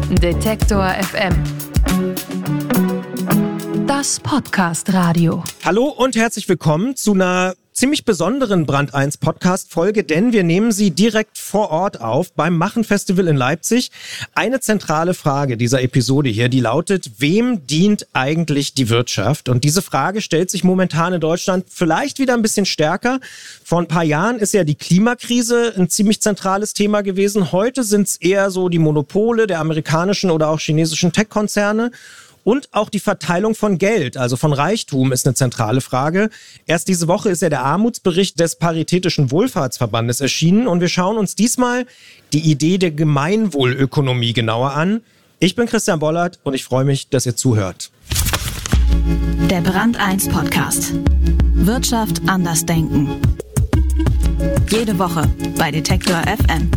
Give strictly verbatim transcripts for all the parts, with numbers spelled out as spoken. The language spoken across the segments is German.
Detektor F M. Das Podcast-Radio. Hallo und herzlich willkommen zu einer ziemlich besonderen Brand eins Podcast-Folge, denn wir nehmen sie direkt vor Ort auf beim Machen-Festival in Leipzig. Eine zentrale Frage dieser Episode hier, die lautet: Wem dient eigentlich die Wirtschaft? Und diese Frage stellt sich momentan in Deutschland vielleicht wieder ein bisschen stärker. Vor ein paar Jahren ist ja die Klimakrise ein ziemlich zentrales Thema gewesen. Heute sind es eher so die Monopole der amerikanischen oder auch chinesischen Tech-Konzerne. Und auch die Verteilung von Geld, also von Reichtum, ist eine zentrale Frage. Erst diese Woche ist ja der Armutsbericht des Paritätischen Wohlfahrtsverbandes erschienen und wir schauen uns diesmal die Idee der Gemeinwohlökonomie genauer an. Ich bin Christian Bollert und ich freue mich, dass ihr zuhört. Der Brand eins Podcast. Wirtschaft anders denken. Jede Woche bei Detektor F M.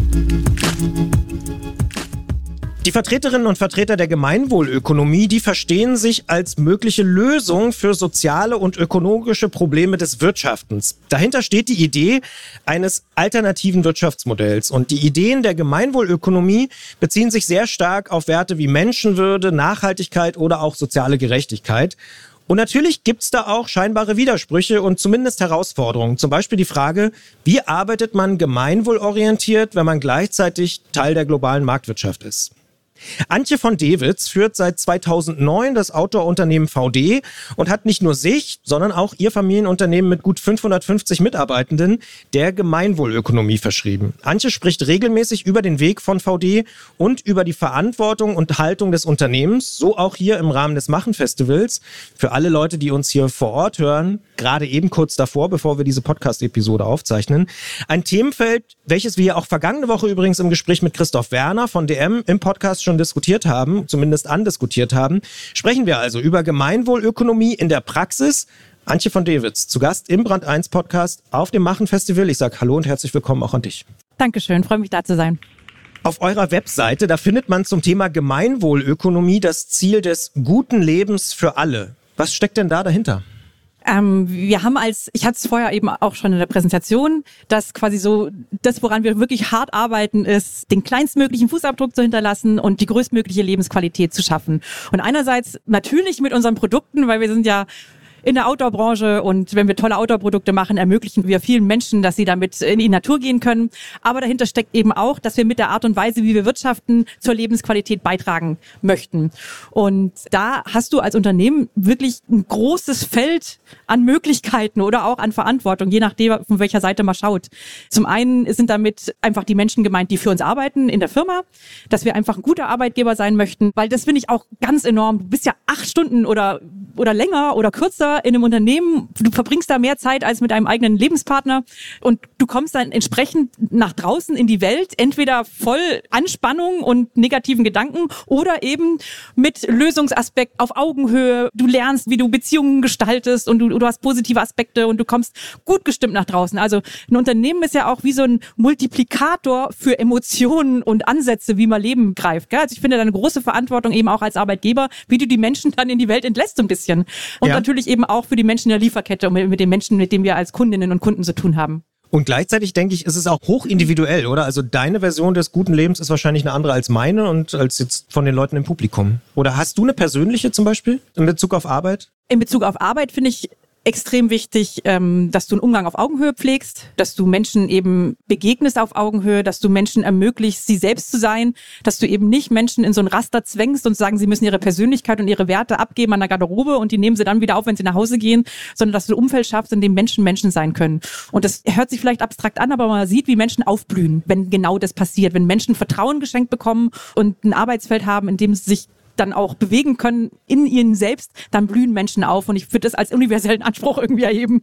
Die Vertreterinnen und Vertreter der Gemeinwohlökonomie, die verstehen sich als mögliche Lösung für soziale und ökologische Probleme des Wirtschaftens. Dahinter steht die Idee eines alternativen Wirtschaftsmodells. Und die Ideen der Gemeinwohlökonomie beziehen sich sehr stark auf Werte wie Menschenwürde, Nachhaltigkeit oder auch soziale Gerechtigkeit. Und natürlich gibt's da auch scheinbare Widersprüche und zumindest Herausforderungen. Zum Beispiel die Frage, wie arbeitet man gemeinwohlorientiert, wenn man gleichzeitig Teil der globalen Marktwirtschaft ist? Antje von Dewitz führt seit zweitausendneun das Outdoor-Unternehmen V D und hat nicht nur sich, sondern auch ihr Familienunternehmen mit gut fünfhundertfünfzig Mitarbeitenden der Gemeinwohlökonomie verschrieben. Antje spricht regelmäßig über den Weg von V D und über die Verantwortung und Haltung des Unternehmens, so auch hier im Rahmen des Machen-Festivals. Für alle Leute, die uns hier vor Ort hören, gerade eben kurz davor, bevor wir diese Podcast-Episode aufzeichnen. Ein Themenfeld, welches wir auch vergangene Woche übrigens im Gespräch mit Christoph Werner von D M im Podcast schon diskutiert haben, zumindest andiskutiert haben, sprechen wir also über Gemeinwohlökonomie in der Praxis. Antje von Dewitz, zu Gast im Brand eins Podcast auf dem Machen-Festival. Ich sage Hallo und herzlich willkommen auch an dich. Dankeschön, freue mich da zu sein. Auf eurer Webseite, da findet man zum Thema Gemeinwohlökonomie das Ziel des guten Lebens für alle. Was steckt denn da dahinter? Ähm, wir haben als, ich hatte es vorher eben auch schon in der Präsentation, dass quasi so das, woran wir wirklich hart arbeiten, ist, den kleinstmöglichen Fußabdruck zu hinterlassen und die größtmögliche Lebensqualität zu schaffen. Und einerseits natürlich mit unseren Produkten, weil wir sind ja in der Outdoor-Branche und wenn wir tolle Outdoor-Produkte machen, ermöglichen wir vielen Menschen, dass sie damit in die Natur gehen können. Aber dahinter steckt eben auch, dass wir mit der Art und Weise, wie wir wirtschaften, zur Lebensqualität beitragen möchten. Und da hast du als Unternehmen wirklich ein großes Feld an Möglichkeiten oder auch an Verantwortung, je nachdem, von welcher Seite man schaut. Zum einen sind damit einfach die Menschen gemeint, die für uns arbeiten in der Firma, dass wir einfach ein guter Arbeitgeber sein möchten, weil das finde ich auch ganz enorm. Du bist ja acht Stunden oder, oder länger oder kürzer in einem Unternehmen, du verbringst da mehr Zeit als mit einem eigenen Lebenspartner und du kommst dann entsprechend nach draußen in die Welt, entweder voll Anspannung und negativen Gedanken oder eben mit Lösungsaspekt auf Augenhöhe. Du lernst, wie du Beziehungen gestaltest und du, du hast positive Aspekte und du kommst gut gestimmt nach draußen. Also ein Unternehmen ist ja auch wie so ein Multiplikator für Emotionen und Ansätze, wie man Leben greift. Also ich finde da eine große Verantwortung eben auch als Arbeitgeber, wie du die Menschen dann in die Welt entlässt so ein bisschen. Und ja. natürlich eben auch für die Menschen in der Lieferkette und mit den Menschen, mit denen wir als Kundinnen und Kunden zu tun haben. Und gleichzeitig denke ich, ist es auch hochindividuell, oder? Also deine Version des guten Lebens ist wahrscheinlich eine andere als meine und als jetzt von den Leuten im Publikum. Oder hast du eine persönliche zum Beispiel in Bezug auf Arbeit? In Bezug auf Arbeit finde ich extrem wichtig, ähm, dass du einen Umgang auf Augenhöhe pflegst, dass du Menschen eben begegnest auf Augenhöhe, dass du Menschen ermöglichst, sie selbst zu sein, dass du eben nicht Menschen in so ein Raster zwängst und sagen, sie müssen ihre Persönlichkeit und ihre Werte abgeben an der Garderobe und die nehmen sie dann wieder auf, wenn sie nach Hause gehen, sondern dass du ein Umfeld schaffst, in dem Menschen Menschen sein können. Und das hört sich vielleicht abstrakt an, aber man sieht, wie Menschen aufblühen, wenn genau das passiert, wenn Menschen Vertrauen geschenkt bekommen und ein Arbeitsfeld haben, in dem sie sich dann auch bewegen können in ihnen selbst, dann blühen Menschen auf. Und ich würde das als universellen Anspruch irgendwie erheben.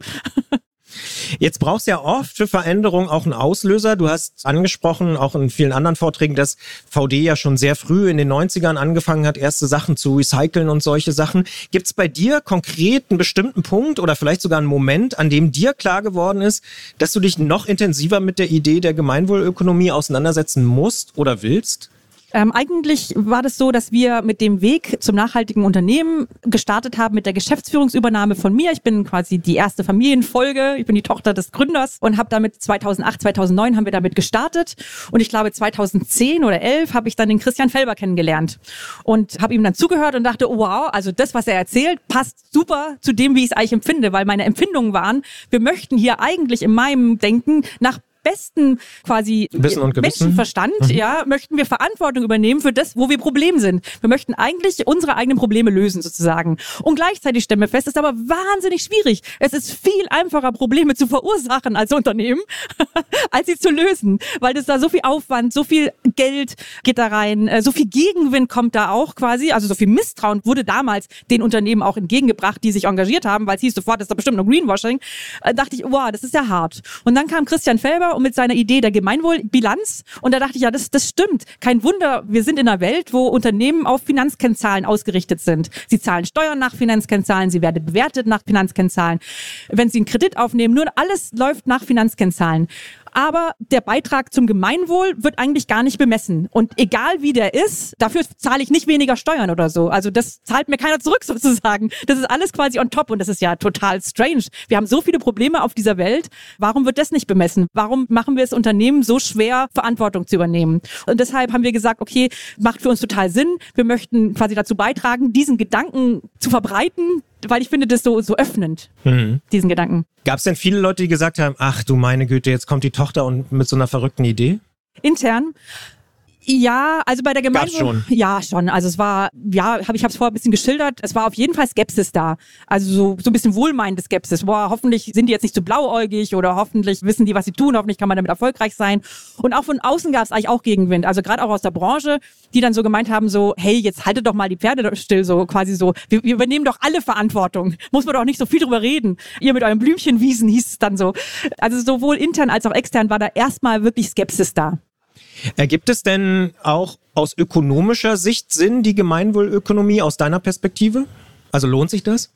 Jetzt brauchst du ja oft für Veränderung auch einen Auslöser. Du hast angesprochen, auch in vielen anderen Vorträgen, dass V D ja schon sehr früh in den neunzigern angefangen hat, erste Sachen zu recyceln und solche Sachen. Gibt es bei dir konkret einen bestimmten Punkt oder vielleicht sogar einen Moment, an dem dir klar geworden ist, dass du dich noch intensiver mit der Idee der Gemeinwohlökonomie auseinandersetzen musst oder willst? Ähm, eigentlich war das so, dass wir mit dem Weg zum nachhaltigen Unternehmen gestartet haben mit der Geschäftsführungsübernahme von mir. Ich bin quasi die erste Familienfolge. Ich bin die Tochter des Gründers und habe damit zweitausendacht, zweitausendneun haben wir damit gestartet. Und ich glaube zweitausendzehn oder elf habe ich dann den Christian Felber kennengelernt und habe ihm dann zugehört und dachte, oh, wow, also das, was er erzählt, passt super zu dem, wie ich es eigentlich empfinde, weil meine Empfindungen waren, wir möchten hier eigentlich in meinem Denken nach besten quasi Wissen und Gewissen. Menschenverstand, mhm. ja, möchten wir Verantwortung übernehmen für das, wo wir Problem sind. Wir möchten eigentlich unsere eigenen Probleme lösen sozusagen. Und gleichzeitig stellen wir fest, es ist aber wahnsinnig schwierig. Es ist viel einfacher, Probleme zu verursachen als Unternehmen, als sie zu lösen, weil das da so viel Aufwand, so viel Geld geht da rein, so viel Gegenwind kommt da auch quasi, also so viel Misstrauen wurde damals den Unternehmen auch entgegengebracht, die sich engagiert haben, weil es hieß sofort, das ist doch bestimmt noch Greenwashing. Da dachte ich, wow, das ist ja hart. Und dann kam Christian Felber und mit seiner Idee der Gemeinwohlbilanz. Und da dachte ich, ja, das, das stimmt. Kein Wunder, wir sind in einer Welt, wo Unternehmen auf Finanzkennzahlen ausgerichtet sind. Sie zahlen Steuern nach Finanzkennzahlen, sie werden bewertet nach Finanzkennzahlen. Wenn sie einen Kredit aufnehmen, nur alles läuft nach Finanzkennzahlen. Aber der Beitrag zum Gemeinwohl wird eigentlich gar nicht bemessen. Und egal wie der ist, dafür zahle ich nicht weniger Steuern oder so. Also das zahlt mir keiner zurück sozusagen. Das ist alles quasi on top und das ist ja total strange. Wir haben so viele Probleme auf dieser Welt. Warum wird das nicht bemessen? Warum machen wir es Unternehmen so schwer, Verantwortung zu übernehmen? Und deshalb haben wir gesagt, okay, macht für uns total Sinn. Wir möchten quasi dazu beitragen, diesen Gedanken zu verbreiten, weil ich finde das so, so öffnend, mhm. diesen Gedanken. Gab es denn viele Leute, die gesagt haben, ach du meine Güte, jetzt kommt die Tochter und mit so einer verrückten Idee? Intern? Ja, also bei der Gemeinde. Gab's schon? Ja, schon. Also es war, ja, hab, ich habe es vorher ein bisschen geschildert. Es war auf jeden Fall Skepsis da. Also so, so ein bisschen wohlmeinende Skepsis. Boah, hoffentlich sind die jetzt nicht so blauäugig oder hoffentlich wissen die, was sie tun. Hoffentlich kann man damit erfolgreich sein. Und auch von außen gab es eigentlich auch Gegenwind. Also gerade auch aus der Branche, die dann so gemeint haben, so, hey, jetzt haltet doch mal die Pferde still, so quasi so. Wir, wir übernehmen doch alle Verantwortung. Muss man doch nicht so viel drüber reden. Ihr mit eurem Blümchenwiesen hieß es dann so. Also sowohl intern als auch extern war da erstmal wirklich Skepsis da. Ergibt es denn auch aus ökonomischer Sicht Sinn, die Gemeinwohlökonomie aus deiner Perspektive? Also lohnt sich das?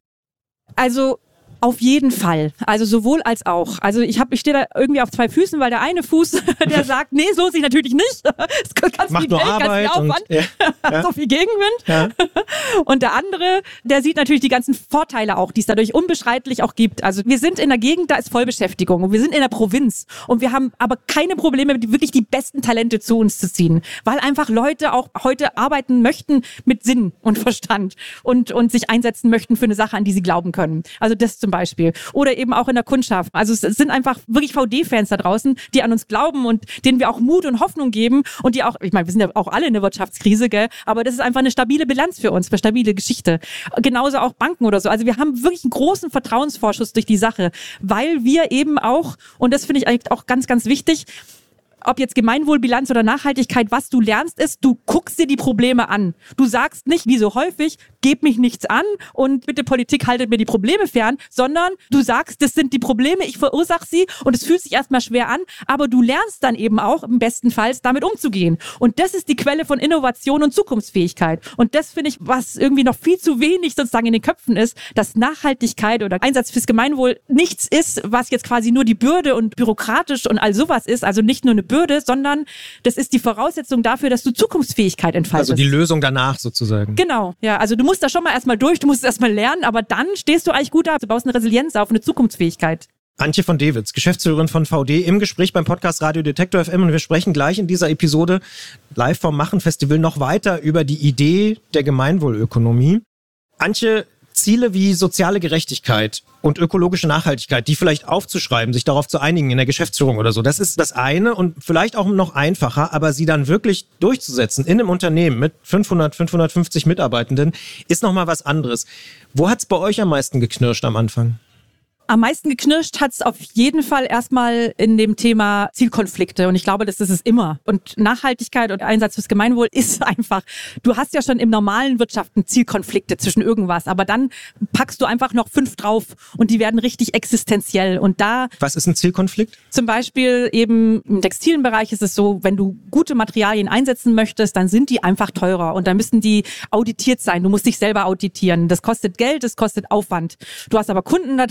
Also auf jeden Fall. Also sowohl als auch. Also ich habe, ich stehe da irgendwie auf zwei Füßen, weil der eine Fuß, der sagt, nee, so sich natürlich nicht. Das kannst Macht viel nur Geld, Arbeit ganz viel Aufwand, und, ja, ja. so viel Gegenwind. Ja. Und der andere, der sieht natürlich die ganzen Vorteile auch, die es dadurch unbeschreiblich auch gibt. Also wir sind in der Gegend, da ist Vollbeschäftigung und wir sind in der Provinz und wir haben aber keine Probleme, wirklich die besten Talente zu uns zu ziehen, weil einfach Leute auch heute arbeiten möchten mit Sinn und Verstand und, und sich einsetzen möchten für eine Sache, an die sie glauben können. Also das zum Beispiel. Oder eben auch in der Kundschaft. Also es sind einfach wirklich V D-Fans da draußen, die an uns glauben und denen wir auch Mut und Hoffnung geben und die auch, ich meine, wir sind ja auch alle in der Wirtschaftskrise, gell, aber das ist einfach eine stabile Bilanz für uns, eine stabile Geschichte. Genauso auch Banken oder so. Also wir haben wirklich einen großen Vertrauensvorschuss durch die Sache, weil wir eben auch, und das finde ich eigentlich auch ganz, ganz wichtig, ob jetzt Gemeinwohlbilanz oder Nachhaltigkeit, was du lernst ist, du guckst dir die Probleme an. Du sagst nicht, wie so häufig, gebt mich nichts an und bitte Politik haltet mir die Probleme fern, sondern du sagst, das sind die Probleme, ich verursache sie und es fühlt sich erstmal schwer an, aber du lernst dann eben auch im besten Fall damit umzugehen. Und das ist die Quelle von Innovation und Zukunftsfähigkeit. Und das finde ich, was irgendwie noch viel zu wenig sozusagen in den Köpfen ist, dass Nachhaltigkeit oder Einsatz fürs Gemeinwohl nichts ist, was jetzt quasi nur die Bürde und bürokratisch und all sowas ist, also nicht nur eine Bürde, sondern das ist die Voraussetzung dafür, dass du Zukunftsfähigkeit entfaltest. Also die Lösung danach sozusagen. Genau, ja, also du musst da schon mal erstmal durch, du musst es erstmal lernen, aber dann stehst du eigentlich gut da, du baust eine Resilienz auf, eine Zukunftsfähigkeit. Antje von Dewitz, Geschäftsführerin von V D, im Gespräch beim Podcast Radio Detektor F M und wir sprechen gleich in dieser Episode live vom Machen-Festival noch weiter über die Idee der Gemeinwohlökonomie. Antje, Ziele wie soziale Gerechtigkeit und ökologische Nachhaltigkeit, die vielleicht aufzuschreiben, sich darauf zu einigen in der Geschäftsführung oder so, das ist das eine und vielleicht auch noch einfacher, aber sie dann wirklich durchzusetzen in einem Unternehmen mit fünfhundert, fünfhundertfünfzig Mitarbeitenden, ist nochmal was anderes. Wo hat's bei euch am meisten geknirscht am Anfang? Am meisten geknirscht hat es auf jeden Fall erstmal in dem Thema Zielkonflikte und ich glaube, das ist es immer. Und Nachhaltigkeit und Einsatz fürs Gemeinwohl ist einfach, du hast ja schon im normalen Wirtschaften Zielkonflikte zwischen irgendwas, aber dann packst du einfach noch fünf drauf und die werden richtig existenziell. Und da... Was ist ein Zielkonflikt? Zum Beispiel eben im textilen Bereich ist es so, wenn du gute Materialien einsetzen möchtest, dann sind die einfach teurer und dann müssen die auditiert sein. Du musst dich selber auditieren. Das kostet Geld, das kostet Aufwand. Du hast aber Kunden da draußen,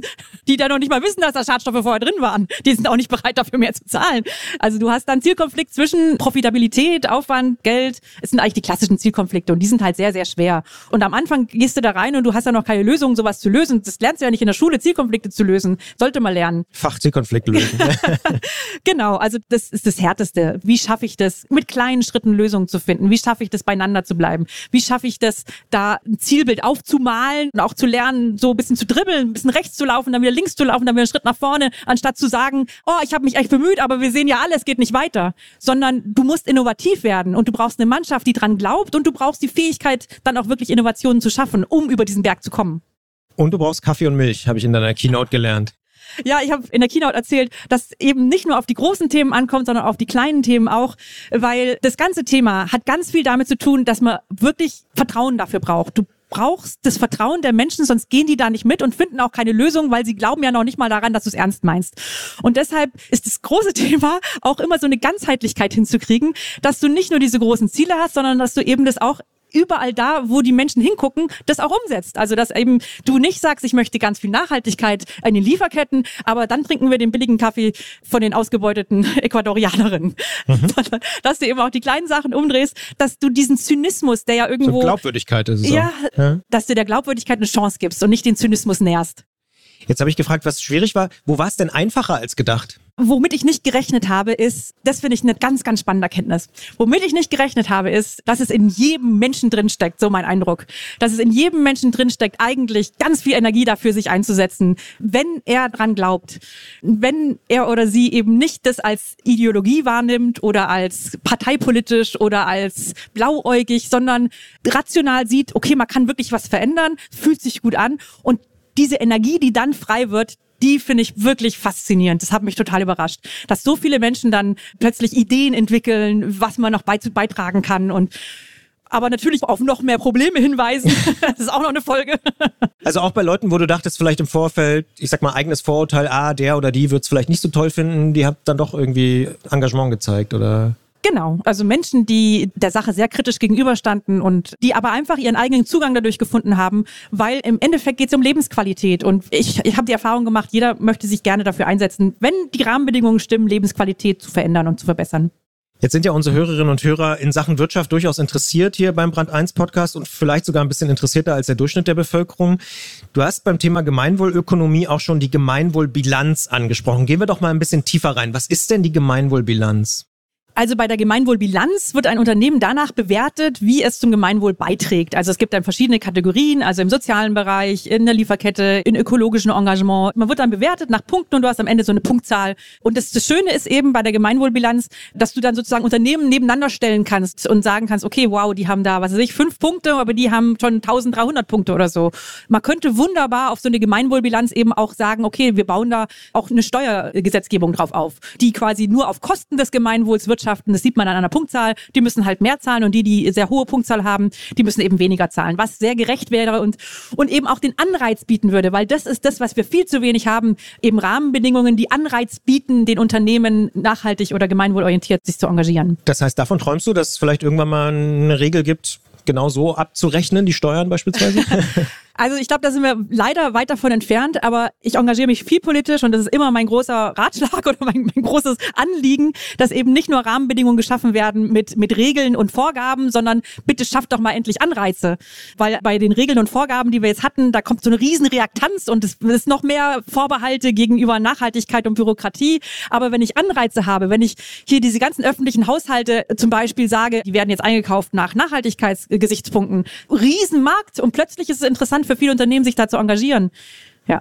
die da noch nicht mal wissen, dass da Schadstoffe vorher drin waren. Die sind auch nicht bereit, dafür mehr zu zahlen. Also du hast dann Zielkonflikt zwischen Profitabilität, Aufwand, Geld. Es sind eigentlich die klassischen Zielkonflikte und die sind halt sehr, sehr schwer. Und am Anfang gehst du da rein und du hast ja noch keine Lösung, sowas zu lösen. Das lernst du ja nicht in der Schule, Zielkonflikte zu lösen. Sollte man lernen. Fachzielkonflikte lösen. Genau, also das ist das Härteste. Wie schaffe ich das, mit kleinen Schritten Lösungen zu finden? Wie schaffe ich das, beieinander zu bleiben? Wie schaffe ich das, da ein Zielbild aufzumalen und auch zu lernen, so ein bisschen zu dribbeln, ein bisschen rechts zu laufen, dann wieder links zu laufen, dann wieder einen Schritt nach vorne, anstatt zu sagen, oh, ich habe mich echt bemüht, aber wir sehen ja alle, es geht nicht weiter. Sondern du musst innovativ werden und du brauchst eine Mannschaft, die dran glaubt und du brauchst die Fähigkeit, dann auch wirklich Innovationen zu schaffen, um über diesen Berg zu kommen. Und du brauchst Kaffee und Milch, habe ich in deiner Keynote gelernt. Ja, ich habe in der Keynote erzählt, dass eben nicht nur auf die großen Themen ankommt, sondern auf die kleinen Themen auch, weil das ganze Thema hat ganz viel damit zu tun, dass man wirklich Vertrauen dafür braucht. Du brauchst das Vertrauen der Menschen, sonst gehen die da nicht mit und finden auch keine Lösung, weil sie glauben ja noch nicht mal daran, dass du es ernst meinst. Und deshalb ist das große Thema auch immer so eine Ganzheitlichkeit hinzukriegen, dass du nicht nur diese großen Ziele hast, sondern dass du eben das auch überall da, wo die Menschen hingucken, das auch umsetzt. Also, dass eben du nicht sagst, ich möchte ganz viel Nachhaltigkeit in den Lieferketten, aber dann trinken wir den billigen Kaffee von den ausgebeuteten Ecuadorianerinnen. Mhm. Sondern, dass du eben auch die kleinen Sachen umdrehst, dass du diesen Zynismus, der ja irgendwo... So Glaubwürdigkeit ist es ja, auch. Ja, dass du der Glaubwürdigkeit eine Chance gibst und nicht den Zynismus nährst. Jetzt habe ich gefragt, was schwierig war. Wo war es denn einfacher als gedacht? Womit ich nicht gerechnet habe, ist, das finde ich eine ganz, ganz spannende Erkenntnis. Womit ich nicht gerechnet habe, ist, dass es in jedem Menschen drinsteckt, so mein Eindruck, dass es in jedem Menschen drinsteckt, eigentlich ganz viel Energie dafür, sich einzusetzen, wenn er dran glaubt, wenn er oder sie eben nicht das als Ideologie wahrnimmt oder als parteipolitisch oder als blauäugig, sondern rational sieht, okay, man kann wirklich was verändern, fühlt sich gut an und diese Energie, die dann frei wird, die finde ich wirklich faszinierend. Das hat mich total überrascht, dass so viele Menschen dann plötzlich Ideen entwickeln, was man noch beitragen kann und aber natürlich auf noch mehr Probleme hinweisen. Das ist auch noch eine Folge. Also auch bei Leuten, wo du dachtest, vielleicht im Vorfeld, ich sag mal, eigenes Vorurteil, ah, der oder die wird es vielleicht nicht so toll finden, die hat dann doch irgendwie Engagement gezeigt, oder? Genau, also Menschen, die der Sache sehr kritisch gegenüberstanden und die aber einfach ihren eigenen Zugang dadurch gefunden haben, weil im Endeffekt geht es um Lebensqualität und ich, ich habe die Erfahrung gemacht, jeder möchte sich gerne dafür einsetzen, wenn die Rahmenbedingungen stimmen, Lebensqualität zu verändern und zu verbessern. Jetzt sind ja unsere Hörerinnen und Hörer in Sachen Wirtschaft durchaus interessiert hier beim Brand eins Podcast und vielleicht sogar ein bisschen interessierter als der Durchschnitt der Bevölkerung. Du hast beim Thema Gemeinwohlökonomie auch schon die Gemeinwohlbilanz angesprochen. Gehen wir doch mal ein bisschen tiefer rein. Was ist denn die Gemeinwohlbilanz? Also bei der Gemeinwohlbilanz wird ein Unternehmen danach bewertet, wie es zum Gemeinwohl beiträgt. Also es gibt dann verschiedene Kategorien, also im sozialen Bereich, in der Lieferkette, in ökologischen Engagement. Man wird dann bewertet nach Punkten und du hast am Ende so eine Punktzahl. Und das, das Schöne ist eben bei der Gemeinwohlbilanz, dass du dann sozusagen Unternehmen nebeneinander stellen kannst und sagen kannst, okay, wow, die haben da, was weiß ich, fünf Punkte, aber die haben schon eintausenddreihundert Punkte oder so. Man könnte wunderbar auf so eine Gemeinwohlbilanz eben auch sagen, okay, wir bauen da auch eine Steuergesetzgebung drauf auf, die quasi nur auf Kosten des Gemeinwohls wirtschaften. Das sieht man an einer Punktzahl. Die müssen halt mehr zahlen und die, die sehr hohe Punktzahl haben, die müssen eben weniger zahlen, was sehr gerecht wäre und, und eben auch den Anreiz bieten würde, weil das ist das, was wir viel zu wenig haben, eben Rahmenbedingungen, die Anreiz bieten, den Unternehmen nachhaltig oder gemeinwohlorientiert sich zu engagieren. Das heißt, davon träumst du, dass es vielleicht irgendwann mal eine Regel gibt, genau so abzurechnen, die Steuern beispielsweise? Also ich glaube, da sind wir leider weit davon entfernt, aber ich engagiere mich viel politisch und das ist immer mein großer Ratschlag oder mein, mein großes Anliegen, dass eben nicht nur Rahmenbedingungen geschaffen werden mit, mit Regeln und Vorgaben, sondern bitte schafft doch mal endlich Anreize. Weil bei den Regeln und Vorgaben, die wir jetzt hatten, da kommt so eine riesen Reaktanz und es ist noch mehr Vorbehalte gegenüber Nachhaltigkeit und Bürokratie. Aber wenn ich Anreize habe, wenn ich hier diese ganzen öffentlichen Haushalte zum Beispiel sage, die werden jetzt eingekauft nach Nachhaltigkeitsgesichtspunkten, Riesenmarkt und plötzlich ist es interessant für viele Unternehmen, sich da zu engagieren. Ja.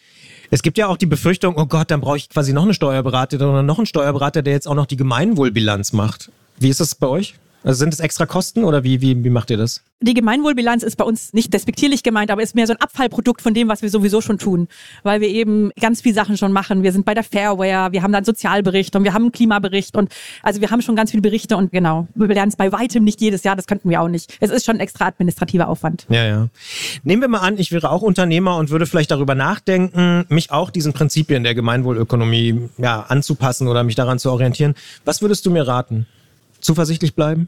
Es gibt ja auch die Befürchtung, oh Gott, dann brauche ich quasi noch eine Steuerberaterin oder noch einen Steuerberater, der jetzt auch noch die Gemeinwohlbilanz macht. Wie ist das bei euch? Also sind es extra Kosten oder wie, wie, wie macht ihr das? Die Gemeinwohlbilanz ist bei uns nicht despektierlich gemeint, aber ist mehr so ein Abfallprodukt von dem, was wir sowieso schon tun. Weil wir eben ganz viele Sachen schon machen. Wir sind bei der Fairware, wir haben da einen Sozialbericht und wir haben einen Klimabericht und also wir haben schon ganz viele Berichte und genau, wir lernen es bei weitem nicht jedes Jahr, das könnten wir auch nicht. Es ist schon ein extra administrativer Aufwand. Ja, ja. Nehmen wir mal an, ich wäre auch Unternehmer und würde vielleicht darüber nachdenken, mich auch diesen Prinzipien der Gemeinwohlökonomie ja, anzupassen oder mich daran zu orientieren. Was würdest du mir raten? zuversichtlich bleiben?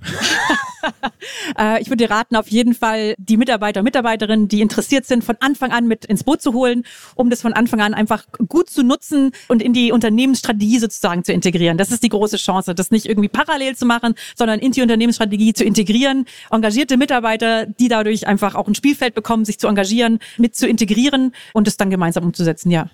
äh, ich würde dir raten, auf jeden Fall die Mitarbeiter und Mitarbeiterinnen, die interessiert sind, von Anfang an mit ins Boot zu holen, um das von Anfang an einfach gut zu nutzen und in die Unternehmensstrategie sozusagen zu integrieren. Das ist die große Chance, das nicht irgendwie parallel zu machen, sondern in die Unternehmensstrategie zu integrieren. Engagierte Mitarbeiter, die dadurch einfach auch ein Spielfeld bekommen, sich zu engagieren, mit zu integrieren und es dann gemeinsam umzusetzen, ja.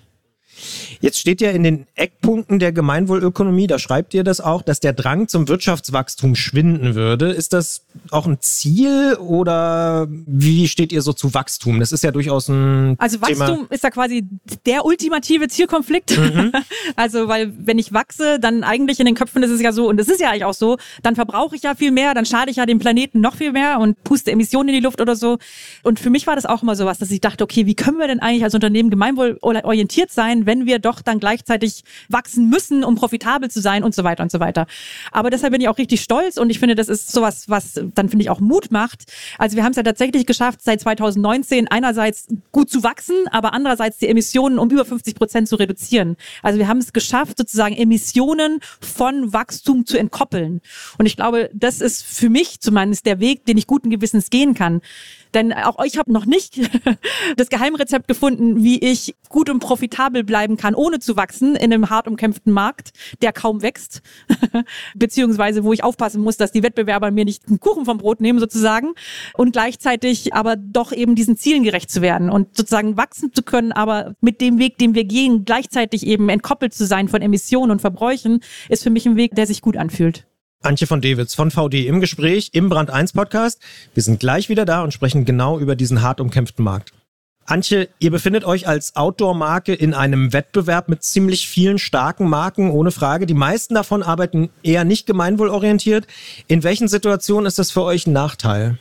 Jetzt steht ja in den Eckpunkten der Gemeinwohlökonomie, da schreibt ihr das auch, dass der Drang zum Wirtschaftswachstum schwinden würde. Ist das auch ein Ziel oder wie steht ihr so zu Wachstum? Das ist ja durchaus ein Also Wachstum Thema. Ist ja quasi der ultimative Zielkonflikt. Mhm. Also weil wenn ich wachse, dann eigentlich in den Köpfen ist es ja so, und es ist ja eigentlich auch so, dann verbrauche ich ja viel mehr, dann schade ich ja dem Planeten noch viel mehr und puste Emissionen in die Luft oder so. Und für mich war das auch immer so was, dass ich dachte, okay, wie können wir denn eigentlich als Unternehmen gemeinwohlorientiert sein, wenn wir doch dann gleichzeitig wachsen müssen, um profitabel zu sein und so weiter und so weiter. Aber deshalb bin ich auch richtig stolz und ich finde, das ist sowas, was dann, finde ich, auch Mut macht. Also wir haben es ja tatsächlich geschafft, seit zwanzig neunzehn einerseits gut zu wachsen, aber andererseits die Emissionen um über fünfzig Prozent zu reduzieren. Also wir haben es geschafft, sozusagen Emissionen von Wachstum zu entkoppeln. Und ich glaube, das ist für mich zumindest der Weg, den ich guten Gewissens gehen kann. Denn auch ich habe noch nicht das Geheimrezept gefunden, wie ich gut und profitabel bleiben kann, ohne zu wachsen in einem hart umkämpften Markt, der kaum wächst. Beziehungsweise wo ich aufpassen muss, dass die Wettbewerber mir nicht einen Kuchen vom Brot nehmen sozusagen. Und gleichzeitig aber doch eben diesen Zielen gerecht zu werden und sozusagen wachsen zu können, aber mit dem Weg, den wir gehen, gleichzeitig eben entkoppelt zu sein von Emissionen und Verbräuchen, ist für mich ein Weg, der sich gut anfühlt. Antje von Dewitz von V D im Gespräch im Brand eins Podcast. Wir sind gleich wieder da und sprechen genau über diesen hart umkämpften Markt. Antje, ihr befindet euch als Outdoor-Marke in einem Wettbewerb mit ziemlich vielen starken Marken, ohne Frage. Die meisten davon arbeiten eher nicht gemeinwohlorientiert. In welchen Situationen ist das für euch ein Nachteil?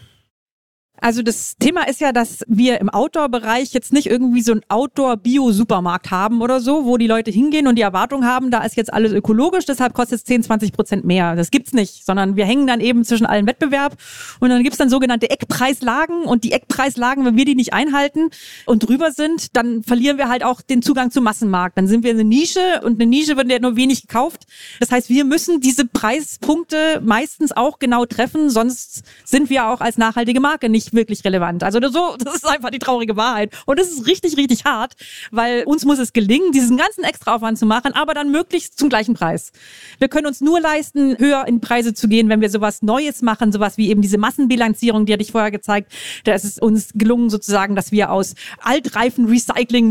Also das Thema ist ja, dass wir im Outdoor-Bereich jetzt nicht irgendwie so einen Outdoor-Bio-Supermarkt haben oder so, wo die Leute hingehen und die Erwartung haben, da ist jetzt alles ökologisch, deshalb kostet es zehn, zwanzig Prozent mehr. Das gibt's nicht, sondern wir hängen dann eben zwischen allen Wettbewerb und dann gibt's dann sogenannte Eckpreislagen und die Eckpreislagen, wenn wir die nicht einhalten und drüber sind, dann verlieren wir halt auch den Zugang zum Massenmarkt. Dann sind wir in eine Nische und eine Nische wird ja nur wenig gekauft. Das heißt, wir müssen diese Preispunkte meistens auch genau treffen, sonst sind wir auch als nachhaltige Marke nicht wirklich relevant. Also so, das ist einfach die traurige Wahrheit. Und das ist richtig, richtig hart, weil uns muss es gelingen, diesen ganzen Extraaufwand zu machen, aber dann möglichst zum gleichen Preis. Wir können uns nur leisten, höher in Preise zu gehen, wenn wir sowas Neues machen, sowas wie eben diese Massenbilanzierung, die hatte ich vorher gezeigt. Da ist es uns gelungen sozusagen, dass wir aus Altreifen Recycling